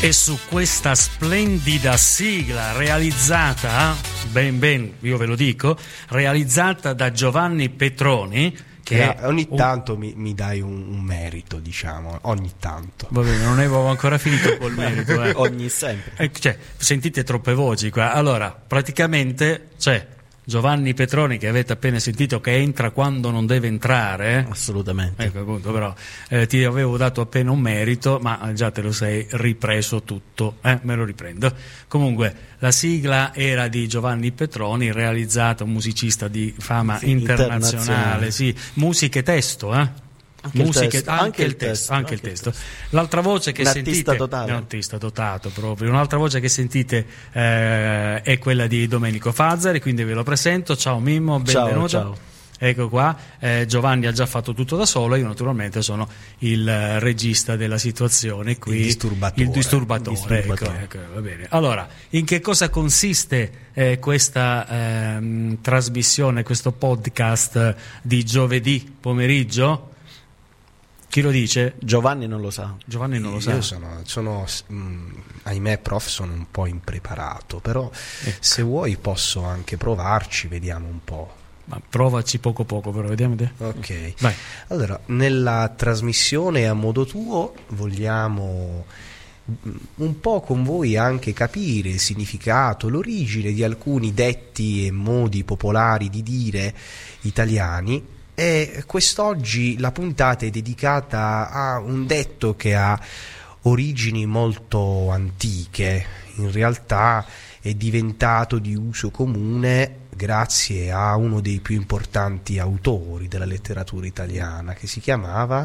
E su questa splendida sigla realizzata, ben, io ve lo dico, realizzata da Giovanni Petroni, che ogni tanto mi dai un merito, diciamo, ogni tanto. Va bene, non avevo ancora finito col merito. Ogni sempre. Cioè, sentite troppe voci qua. Allora, praticamente, Giovanni Petroni, che avete appena sentito, che entra quando non deve entrare. Assolutamente. Ecco, appunto, però ti avevo dato appena un merito, ma già te lo sei ripreso tutto. Me lo riprendo. Comunque, la sigla era di Giovanni Petroni, realizzata, un musicista di fama internazionale. Sì, musica e testo, Anche il testo. L'altra voce che sentite, totale. Un artista dotato proprio. Un'altra voce che sentite è quella di Domenico Fazzari, quindi ve lo presento. Ciao Mimmo, benvenuto. Ciao. Ecco qua, Giovanni ha già fatto tutto da solo, io naturalmente sono il regista della situazione qui, il disturbatore. Ecco, va bene. Allora, in che cosa consiste questa trasmissione, questo podcast di giovedì pomeriggio? Chi lo dice? Giovanni non lo sa. Io sono ahimè prof, sono un po' impreparato, però se vuoi posso anche provarci, vediamo un po'. Ma provaci poco però vediamo te. Ok. Vai. Allora, nella trasmissione A Modo Tuo vogliamo un po' con voi anche capire il significato, l'origine di alcuni detti e modi popolari di dire italiani. E quest'oggi la puntata è dedicata a un detto che ha origini molto antiche. In realtà è diventato di uso comune grazie a uno dei più importanti autori della letteratura italiana, che si chiamava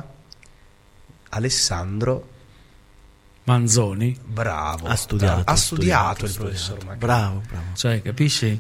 Alessandro Manzoni. Bravo. Ha studiato il professor Macri. Bravo. Capisci?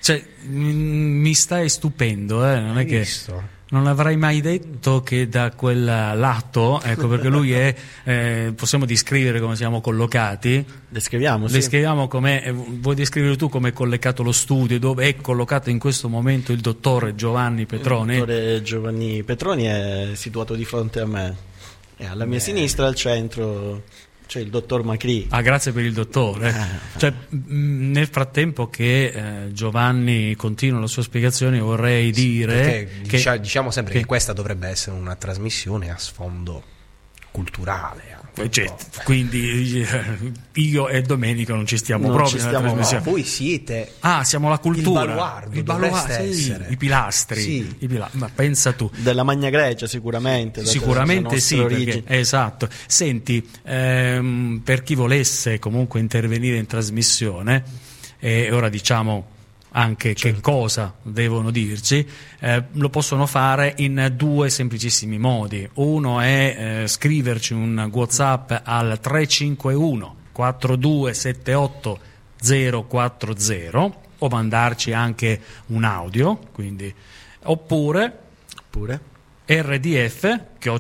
Mi stai stupendo, non è che non avrei mai detto che da quel lato, ecco, perché lui è, possiamo descrivere come siamo collocati. Descriviamo come, vuoi descrivere tu come è collocato lo studio, dove è collocato in questo momento il dottore Giovanni Petroni? Il dottore Giovanni Petroni è situato di fronte a me, e alla mia sinistra, al centro, c'è il dottor Macri. Grazie per il dottore. Nel frattempo che Giovanni continua la sua spiegazione, vorrei dire che diciamo sempre che questa dovrebbe essere una trasmissione a sfondo culturale. Quindi io e Domenico non ci stiamo proprio nella trasmissione. Voi siete siamo la cultura, il baluardo, i pilastri, ma pensa tu. Della Magna Grecia sicuramente sì, perché, esatto. Senti, per chi volesse comunque intervenire in trasmissione, e ora diciamo anche che cosa devono dirci, lo possono fare in due semplicissimi modi. Uno è scriverci un WhatsApp al 351 4278 040 o mandarci anche un audio, quindi, oppure rdf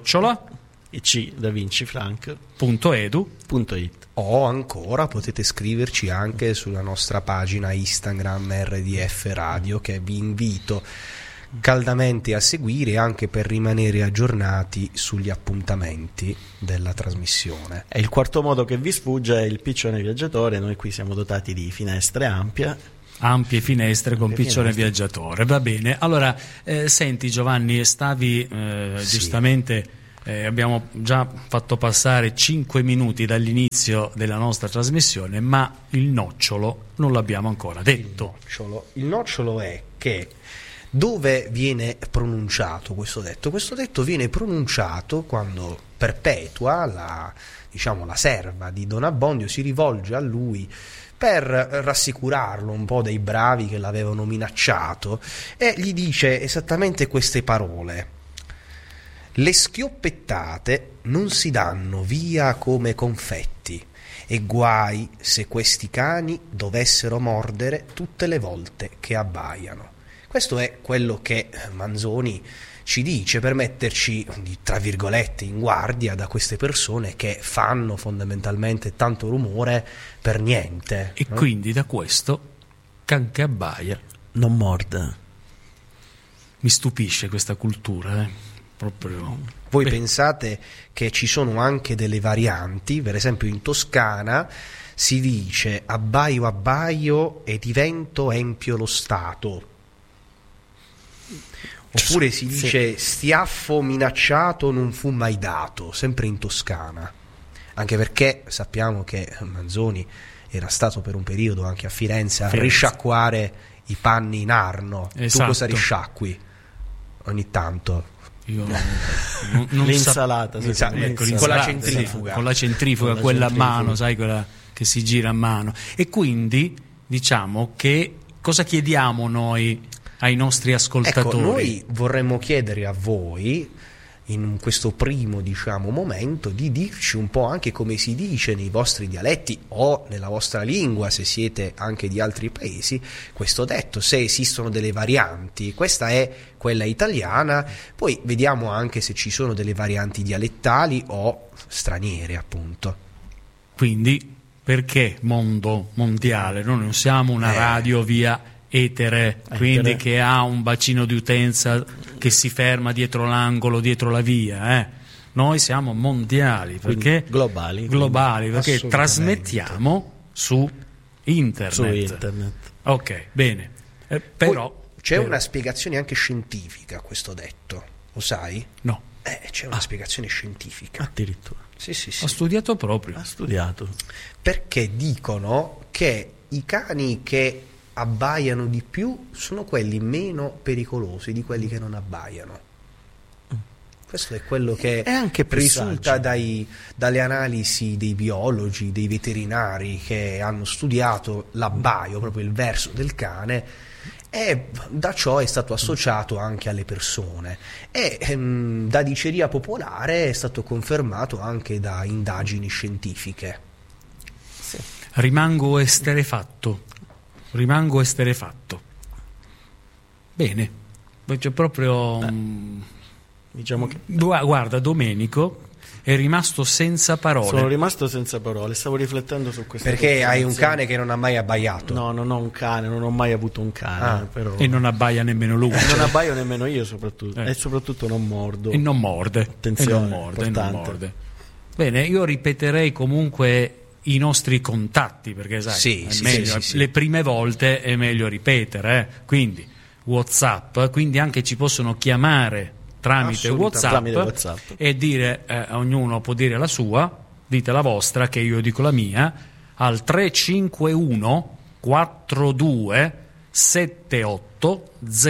@icdavincifranc.edu.it. O ancora potete scriverci anche sulla nostra pagina Instagram RDF Radio, che vi invito caldamente a seguire anche per rimanere aggiornati sugli appuntamenti della trasmissione. E il quarto modo che vi sfugge è il piccione viaggiatore. Noi qui siamo dotati di finestre ampie finestre con piccione viaggiatore. Va bene. Allora, senti Giovanni, stavi giustamente... abbiamo già fatto passare 5 minuti dall'inizio della nostra trasmissione, ma il nocciolo non l'abbiamo ancora detto. Il nocciolo è che dove viene pronunciato questo detto? Questo detto viene pronunciato quando Perpetua, la serva di Don Abbondio, si rivolge a lui per rassicurarlo un po' dei bravi che l'avevano minacciato, e gli dice esattamente queste parole: le schioppettate non si danno via come confetti, e guai se questi cani dovessero mordere tutte le volte che abbaiano. Questo è quello che Manzoni ci dice per metterci, tra virgolette, in guardia da queste persone che fanno fondamentalmente tanto rumore per niente. E quindi da questo can che abbaia non morde. Mi stupisce questa cultura, proprio. Voi pensate che ci sono anche delle varianti, per esempio in Toscana si dice abbaio abbaio e divento empio lo Stato. Oppure si dice stiaffo minacciato non fu mai dato, sempre in Toscana. Anche perché sappiamo che Manzoni era stato per un periodo anche a Firenze a risciacquare i panni in Arno. Esatto. Tu cosa risciacqui ogni tanto? Io l'insalata, con la centrifuga. Sì, con la centrifuga, quella a mano, sai, quella che si gira a mano. E quindi diciamo che cosa chiediamo noi ai nostri ascoltatori? Ecco, noi vorremmo chiedere a voi, in questo primo, diciamo, momento, di dirci un po' anche come si dice nei vostri dialetti o nella vostra lingua, se siete anche di altri paesi, questo detto, se esistono delle varianti. Questa è quella italiana, poi vediamo anche se ci sono delle varianti dialettali o straniere, appunto. Quindi, perché mondo mondiale? Noi non siamo una radio via etere, quindi che ha un bacino di utenza che si ferma dietro l'angolo, dietro la via. Noi siamo mondiali, perché globali, perché trasmettiamo su internet. Ok, bene. Però c'è una spiegazione anche scientifica a questo detto, lo sai? No. C'è una spiegazione scientifica. Addirittura. Sì. Ho studiato proprio. Ha studiato. Perché dicono che i cani che abbaiano di più sono quelli meno pericolosi di quelli che non abbaiano. Questo è quello che risulta dalle analisi dei biologi, dei veterinari che hanno studiato l'abbaio, proprio il verso del cane, e da ciò è stato associato anche alle persone e da diceria popolare è stato confermato anche da indagini scientifiche. Sì. Rimango esterefatto. Bene, c'è proprio diciamo che guarda, Domenico è rimasto senza parole. Sono rimasto senza parole, stavo riflettendo su questo. Perché hai un cane che non ha mai abbaiato? No, non ho un cane, non ho mai avuto un cane. Però... E non abbaia nemmeno lui. Non abbaio nemmeno io, soprattutto. E soprattutto non mordo. E non morde. Attenzione, non morde. Bene, io ripeterei comunque i nostri contatti, perché sai, le prime volte è meglio ripetere, quindi WhatsApp, quindi anche ci possono chiamare tramite WhatsApp e dire, ognuno può dire la sua, dite la vostra che io dico la mia, al 351 42 78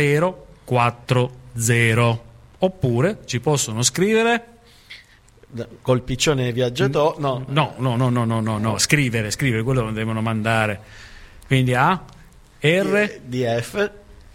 040, oppure ci possono scrivere col piccione viaggiatore. No, scrivere, quello lo devono mandare, quindi a rdf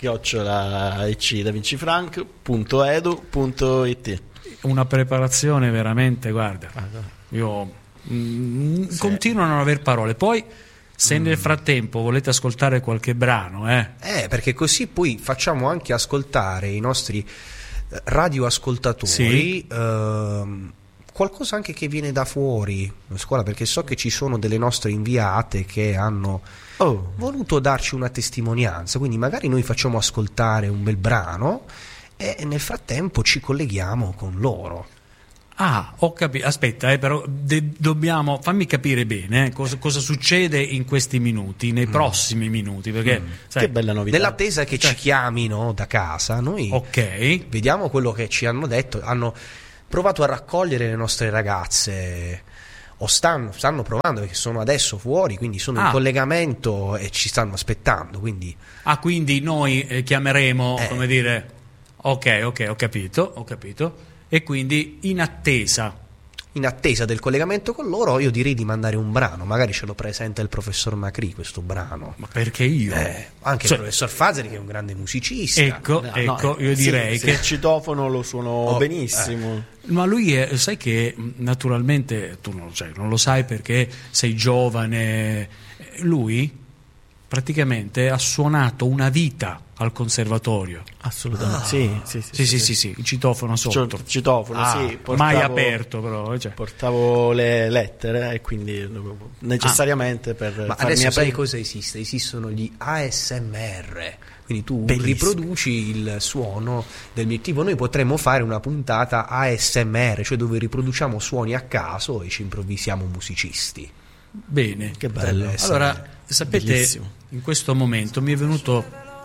@ecdavincifranc.edu.it. Una preparazione veramente, guarda, io continuo a non aver parole. Poi se nel frattempo volete ascoltare qualche brano, perché così poi facciamo anche ascoltare i nostri radioascoltatori qualcosa anche che viene da fuori la scuola, perché so che ci sono delle nostre inviate che hanno voluto darci una testimonianza, quindi magari noi facciamo ascoltare un bel brano e nel frattempo ci colleghiamo con loro. Ho capito. Aspetta, però dobbiamo fammi capire bene cosa succede in questi minuti, nei prossimi minuti, perché sai, che bella novità. Nell'attesa che ci chiamino da casa, noi vediamo quello che ci hanno detto. Hanno provato a raccogliere le nostre ragazze, o stanno provando, perché sono adesso fuori, quindi sono in collegamento e ci stanno aspettando, quindi noi chiameremo, come dire, ok, ho capito, e quindi in attesa del collegamento con loro io direi di mandare un brano, magari ce lo presenta il professor Macri questo brano. Ma perché io? Anche il professor Fazeri che è un grande musicista. Ecco, io direi che il citofono lo suono benissimo. Ma lui sai che naturalmente tu non lo sai perché sei giovane, lui praticamente ha suonato una vita al conservatorio. Assolutamente. Sì, il citofono sotto. Citofono, sì. Mai aperto, però. Portavo le lettere e quindi necessariamente per Ma adesso sai cosa esiste? Esistono gli ASMR. Quindi tu riproduci il suono del mio tipo. Noi potremmo fare una puntata ASMR, cioè dove riproduciamo suoni a caso e ci improvvisiamo musicisti. Bene, che bello. Allora, sapete, bellissimo. In questo momento mi è venuto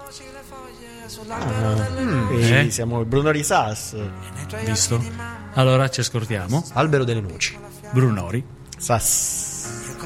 siamo Bruno Risas, visto? Allora ci ascoltiamo Albero delle noci, Brunori Sass.